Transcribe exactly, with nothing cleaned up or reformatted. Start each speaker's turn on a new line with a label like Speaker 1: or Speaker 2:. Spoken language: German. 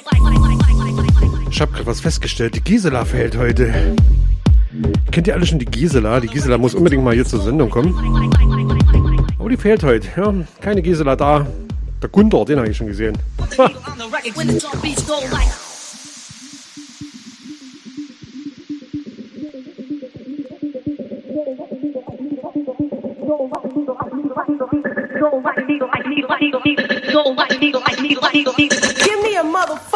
Speaker 1: Ich habe gerade was festgestellt. Die Gisela fehlt heute. Kennt ihr alle schon die Gisela? Die Gisela muss unbedingt mal hier zur Sendung kommen. Aber die fehlt heute. Ja, keine Gisela da. Der Gunther, den habe ich schon gesehen.
Speaker 2: Give me a motherfucker.